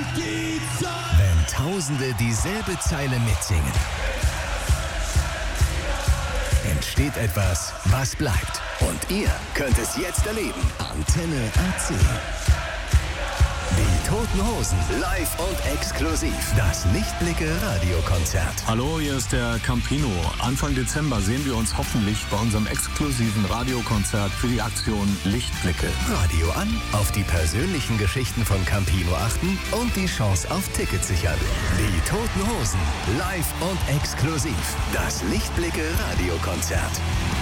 Wenn Tausende dieselbe Zeile mitsingen, entsteht etwas, was bleibt. Und ihr könnt es jetzt erleben. Antenne AC. Die Toten Hosen, live und exklusiv. Das Lichtblicke-Radiokonzert. Hallo, hier ist der Campino. Anfang Dezember sehen wir uns hoffentlich bei unserem exklusiven Radiokonzert für die Aktion Lichtblicke. Radio an, auf die persönlichen Geschichten von Campino achten und die Chance auf Tickets sichern. Die Toten Hosen, live und exklusiv. Das Lichtblicke-Radiokonzert.